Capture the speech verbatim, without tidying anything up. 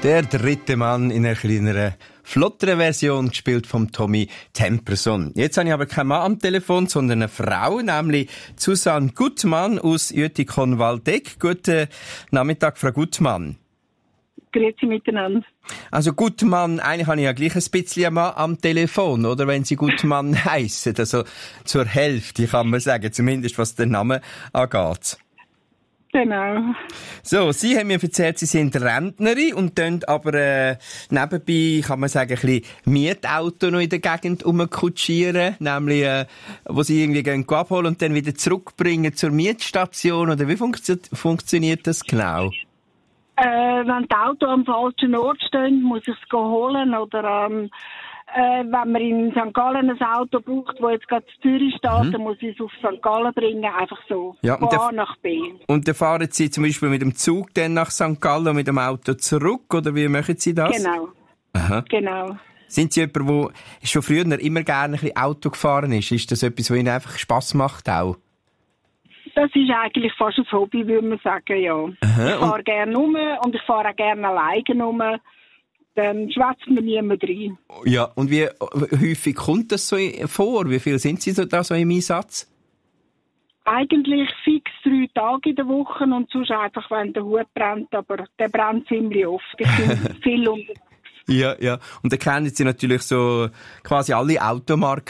Der dritte Mann in einer kleineren, flotteren Version, gespielt vom Tommy Temperson. Jetzt habe ich aber keinen Mann am Telefon, sondern eine Frau, nämlich Susanne Gutmann aus Jütikon-Waldeck. Guten Nachmittag, Frau Gutmann. Grüezi miteinander. Also Gutmann, eigentlich habe ich ja gleich ein bisschen einen Mann am Telefon, oder, wenn Sie Gutmann heissen. Also zur Hälfte, kann man sagen, zumindest was den Namen angeht. Genau. So, Sie haben mir erzählt, Sie sind Rentnerin und tun aber äh, nebenbei, kann man sagen, ein bisschen Mietauto noch in der Gegend rumkutschieren, nämlich, äh, wo Sie irgendwie gehen abholen und dann wieder zurückbringen zur Mietstation, oder wie funktio- funktioniert das genau? Äh, wenn die Autos am falschen Ort stehen, muss ich es holen. Oder ähm, äh, wenn man in Sankt Gallen ein Auto braucht, das jetzt gerade in Zürich steht, mhm. dann muss ich es auf Sankt Gallen bringen. Einfach so. Ja, von A nach B. Und dann fahren Sie zum Beispiel mit dem Zug dann nach Sankt Gallen und mit dem Auto zurück? Oder wie machen Sie das? Genau. Aha. Genau. Sind Sie jemand, der schon früher immer gerne ein bisschen Auto gefahren ist? Ist das etwas, was Ihnen einfach Spass macht auch? Das ist eigentlich fast ein Hobby, würde man sagen, ja. Aha, ich fahre gerne rum und ich fahre auch gerne alleine rum. Dann schwätzt mir niemand rein. Ja, und wie häufig kommt das so vor? Wie viel sind Sie so da so im Einsatz? Eigentlich fix drei Tage in der Woche und sonst einfach, wenn der Hut brennt, aber der brennt ziemlich oft. Ich bin viel unterwegs. Ja, ja. Und dann kennen Sie natürlich so quasi alle Automarken